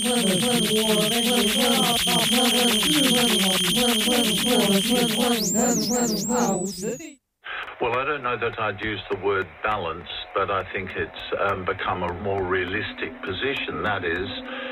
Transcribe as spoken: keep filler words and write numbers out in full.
Well, I don't know that I'd use the word balance, but I think it's um, become a more realistic position. That is,